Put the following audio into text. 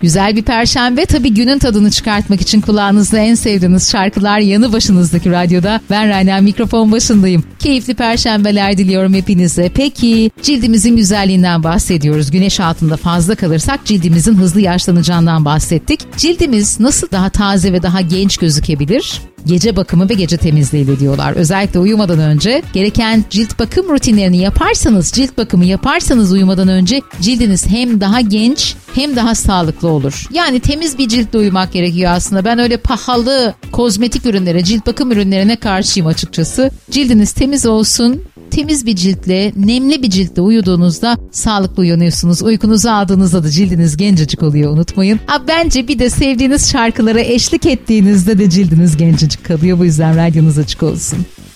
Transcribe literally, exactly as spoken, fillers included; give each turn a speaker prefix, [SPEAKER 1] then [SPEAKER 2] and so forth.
[SPEAKER 1] Güzel bir perşembe. Tabii günün tadını çıkartmak için kulağınızda en sevdiğiniz şarkılar yanı başınızdaki radyoda. Ben Rana, mikrofon başındayım. Keyifli perşembeler diliyorum hepinize. Peki cildimizin güzelliğinden bahsediyoruz. Güneş altında fazla kalırsak cildimizin hızlı yaşlanacağından bahsettik. Cildimiz nasıl daha taze ve daha genç gözükebilir? Gece bakımı ve gece temizliğiyle diyorlar. Özellikle uyumadan önce gereken cilt bakım rutinlerini yaparsanız, cilt bakımı yaparsanız uyumadan önce cildiniz hem daha genç hem daha sağlıklı olur. Yani temiz bir ciltle uyumak gerekiyor aslında. Ben öyle pahalı kozmetik ürünlere, cilt bakım ürünlerine karşıyım açıkçası. Cildiniz temiz olsun. Temiz bir ciltle, nemli bir ciltle uyuduğunuzda sağlıklı uyanıyorsunuz. Uykunuzu aldığınızda da cildiniz gencecik oluyor, unutmayın. Ha, bence bir de sevdiğiniz şarkılara eşlik ettiğinizde de cildiniz gencecik kalıyor. Bu yüzden radyonuz açık olsun.